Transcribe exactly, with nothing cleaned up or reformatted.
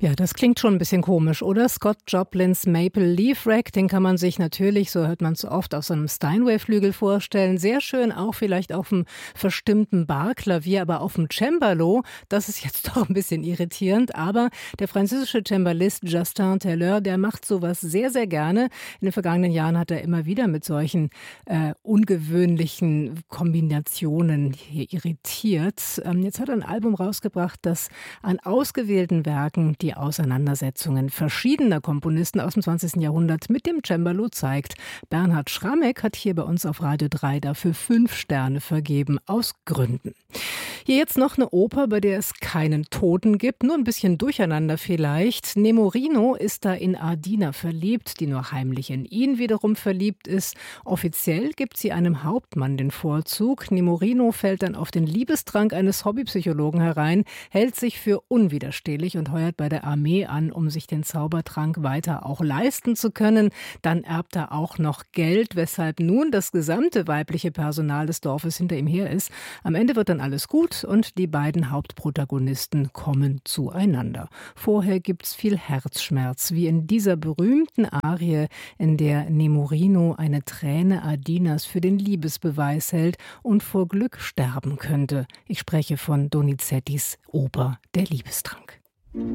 Ja, das klingt schon ein bisschen komisch, oder? Scott Joplins Maple Leaf Rag, den kann man sich natürlich, so hört man es oft, auf so einem Steinway-Flügel vorstellen. Sehr schön, auch vielleicht auf dem verstimmten Barklavier, aber auf dem Cembalo, das ist jetzt doch ein bisschen irritierend. Aber der französische Cembalist Justin Teller, der macht sowas sehr, sehr gerne. In den vergangenen Jahren hat er immer wieder mit solchen äh, ungewöhnlichen Kombinationen hier irritiert. Ähm, jetzt hat er ein Album rausgebracht, das an ausgewählten Werken die Auseinandersetzungen verschiedener Komponisten aus dem zwanzigsten Jahrhundert mit dem Cembalo zeigt. Bernhard Schrammeck hat hier bei uns auf Radio drei dafür fünf Sterne vergeben, aus Gründen. Hier jetzt noch eine Oper, bei der es keinen Toten gibt, nur ein bisschen Durcheinander vielleicht. Nemorino ist da in Ardina verliebt, die nur heimlich in ihn wiederum verliebt ist. Offiziell gibt sie einem Hauptmann den Vorzug. Nemorino fällt dann auf den Liebestrank eines Hobbypsychologen herein, hält sich für unwiderstehlich und heuert bei der Armee an, um sich den Zaubertrank weiter auch leisten zu können. Dann erbt er auch noch Geld, weshalb nun das gesamte weibliche Personal des Dorfes hinter ihm her ist. Am Ende wird dann alles gut und die beiden Hauptprotagonisten kommen zueinander. Vorher gibt's viel Herzschmerz, wie in dieser berühmten Arie, in der Nemorino eine Träne Ardinas für den Liebesbeweis hält und vor Glück sterben könnte. Ich spreche von Donizettis Oper Der Liebestrank.